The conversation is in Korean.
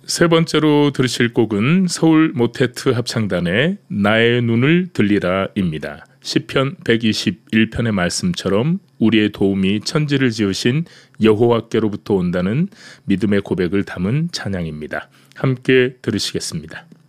세 번째로 들으실 곡은 서울 모테트 합창단의 나의 눈을 들리라입니다. 시편 121편의 말씀처럼 우리의 도움이 천지를 지으신 여호와께로부터 온다는 믿음의 고백을 담은 찬양입니다. 함께 들으시겠습니다.